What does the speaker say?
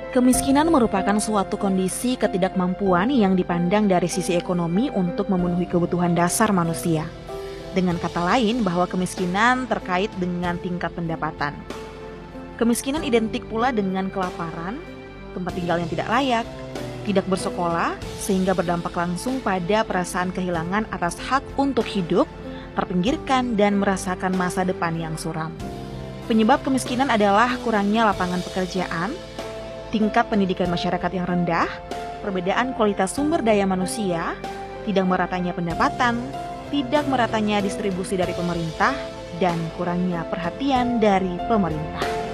Kemiskinan merupakan suatu kondisi ketidakmampuan yang dipandang dari sisi ekonomi untuk memenuhi kebutuhan dasar manusia. Dengan kata lain, bahwa kemiskinan terkait dengan tingkat pendapatan. Kemiskinan identik pula dengan kelaparan, tempat tinggal yang tidak layak, tidak bersekolah, sehingga berdampak langsung pada perasaan kehilangan atas hak untuk hidup, terpinggirkan, dan merasakan masa depan yang suram. Penyebab kemiskinan adalah kurangnya lapangan pekerjaan, tingkat pendidikan masyarakat yang rendah, perbedaan kualitas sumber daya manusia, tidak meratanya pendapatan, tidak meratanya distribusi dari pemerintah, dan kurangnya perhatian dari pemerintah.